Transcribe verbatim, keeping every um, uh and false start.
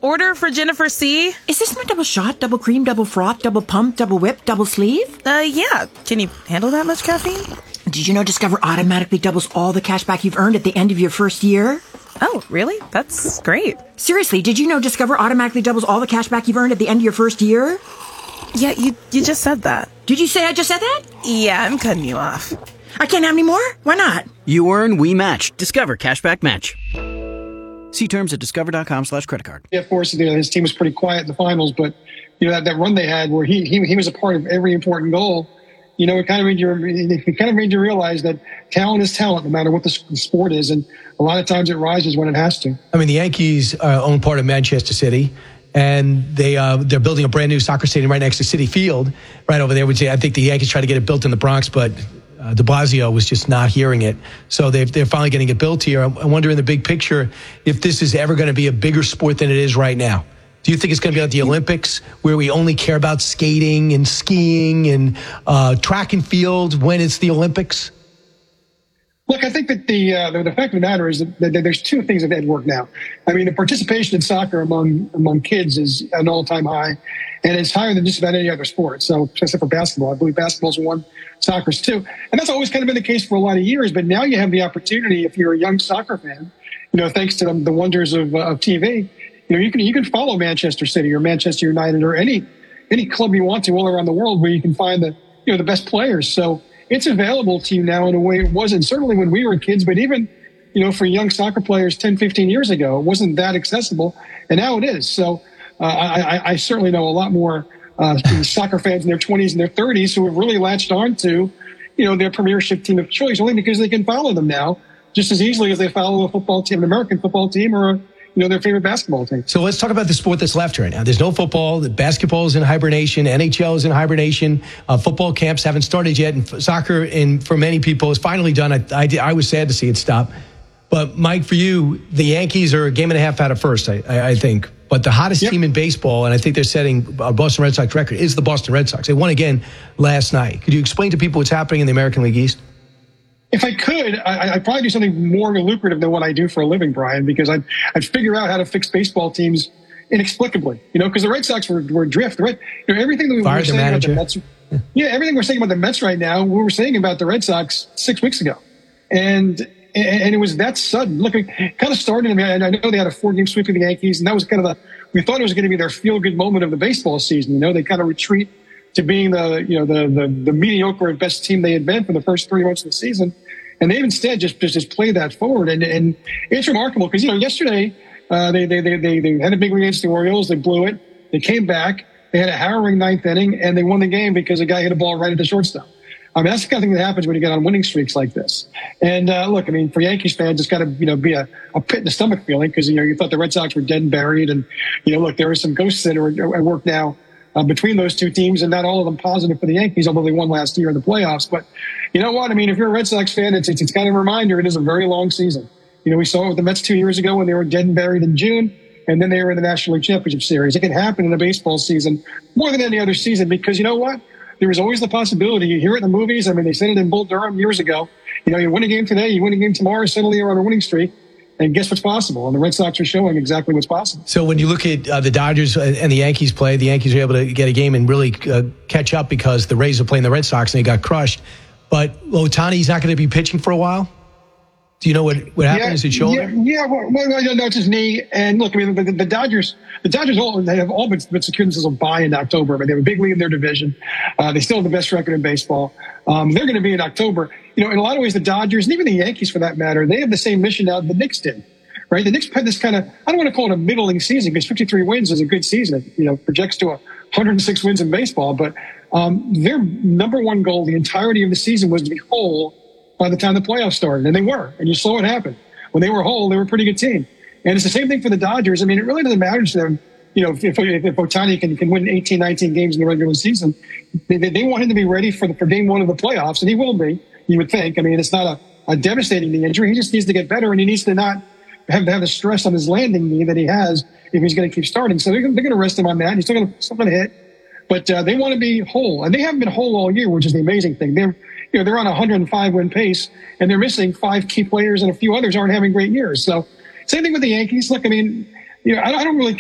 order for Jennifer C. Is this my double shot, double cream, double froth, double pump, double whip, double sleeve? Uh, yeah. Can you handle that much caffeine? Did you know Discover automatically doubles all the cash back you've earned at the end of your first year? Oh, really? That's great. Seriously, did you know Discover automatically doubles all the cash back you've earned at the end of your first year? Yeah, you you just said that. Did you say I just said that? Yeah, I'm cutting you off. I can't have any more? Why not? You earn, we match. Discover Cashback Match. See terms at discover.com slash credit card. Yeah, of course, you know, his team was pretty quiet in the finals, but you know that, that run they had where he, he he was a part of every important goal. You know, it kind of made you it kind of made you realize that talent is talent, no matter what the sport is, and a lot of times it rises when it has to. I mean, the Yankees uh, own part of Manchester City, and they uh, they're building a brand new soccer stadium right next to Citi Field, right over there. Which I think the Yankees tried to get it built in the Bronx, but Uh, de Blasio was just not hearing it. So they've, they're finally getting it built here. I wonder in the big picture if this is ever going to be a bigger sport than it is right now. Do you think it's going to be like the Olympics where we only care about skating and skiing and uh, track and field when it's the Olympics? Look, I think that the, uh, the the fact of the matter is that, that there's two things that work now. I mean, the participation in soccer among among kids is an all-time high, and it's higher than just about any other sport. So, except for basketball, I believe basketball's one, soccer's two, and that's always kind of been the case for a lot of years. But now you have the opportunity, if you're a young soccer fan, you know, thanks to the, the wonders of, uh, of T V, you know, you can you can follow Manchester City or Manchester United or any any club you want to all around the world where you can find the you know the best players. So it's available to you now in a way it wasn't certainly when we were kids, but even, you know, for young soccer players ten, fifteen years ago, it wasn't that accessible. And now it is. So uh, I, I certainly know a lot more uh, soccer fans in their twenties and their thirties who have really latched on to, you know, their premiership team of choice only because they can follow them now just as easily as they follow a football team, an American football team or a, you know, their favorite basketball team. So let's talk about the sport that's left right now. There's no football. The basketball is in hibernation. N H L is in hibernation. Uh, football camps haven't started yet. And f- soccer, and for many people, is finally done. I, I, I was sad to see it stop. But, Mike, for you, the Yankees are a game and a half out of first, I, I, I think. But the hottest yep. team in baseball, and I think they're setting a Boston Red Sox record, is the Boston Red Sox. They won again last night. Could you explain to people what's happening in the American League East? If I could, I, I'd probably do something more lucrative than what I do for a living, Brian, because I'd, I'd figure out how to fix baseball teams inexplicably, you know, because the Red Sox were, were adrift, right? You know, everything that we Fired were saying manager. about the Mets, yeah, everything we're saying about the Mets right now, we were saying about the Red Sox six weeks ago. And, and it was that sudden. Look, it kind of started, I mean, I know they had a four-game sweep of the Yankees, and that was kind of the, we thought it was going to be their feel-good moment of the baseball season. You know, they kind of retreat to being the, you know, the, the, the mediocre and best team they had been for the first three months of the season. And they've instead just, just, just played that forward. And, and it's remarkable because, you know, yesterday uh, they, they, they, they, they had a big lead against the Orioles. They blew it. They came back. They had a harrowing ninth inning, and they won the game because a guy hit a ball right at the shortstop. I mean, that's the kind of thing that happens when you get on winning streaks like this. And uh, look, I mean, for Yankees fans, it's got to, you know, be a, a pit in the stomach feeling because, you know, you thought the Red Sox were dead and buried. And, you know, look, there are some ghosts that are at work now uh, between those two teams, and not all of them positive for the Yankees, although they won last year in the playoffs. But you know what? I mean, if you're a Red Sox fan, it's, it's, it's kind of a reminder it is a very long season. You know, we saw it with the Mets two years ago when they were dead and buried in June, and then they were in the National League Championship Series. It can happen in a baseball season more than any other season because, you know what? There is always the possibility. You hear it in the movies. I mean, they said it in Bull Durham years ago. You know, you win a game today, you win a game tomorrow, suddenly you're on a winning streak. And guess what's possible? And the Red Sox are showing exactly what's possible. So when you look at uh, the Dodgers and the Yankees play, the Yankees are able to get a game and really uh, catch up because the Rays are playing the Red Sox and they got crushed. But Ohtani's not going to be pitching for a while? Do you know what, what happened? Yeah, Is it shoulder? Yeah, yeah well, well, no, it's his knee. And look, I mean, the, the, the Dodgers, the Dodgers all, they have all been, been secured themselves a bye in October. I mean, they have a big lead in their division. Uh, they still have the best record in baseball. Um, they're going to be in October. You know, in a lot of ways, the Dodgers and even the Yankees, for that matter, they have the same mission now the Knicks did, right? The Knicks had this kind of, I don't want to call it a middling season because fifty-three wins is a good season. It, you know, projects to a one hundred six wins in baseball. But um, their number one goal the entirety of the season was to be whole by the time the playoffs started. And they were. And you saw it happen. When they were whole, they were a pretty good team. And it's the same thing for the Dodgers. I mean, it really doesn't matter to them. You know, if, if, if Ohtani can, can win eighteen, nineteen games in the regular season, they, they want him to be ready for, the, for game one of the playoffs. And he will be, you would think. I mean, it's not a, a devastating knee injury. He just needs to get better, and he needs to not have to have the stress on his landing knee that he has if he's going to keep starting. So they're, they're going to rest him on that. He's still going to, still going to hit. But uh, they want to be whole. And they haven't been whole all year, which is the amazing thing. They're, you know, they're on a one hundred five win pace, and they're missing five key players, and a few others aren't having great years. So same thing with the Yankees. Look, I mean, you know, I don't really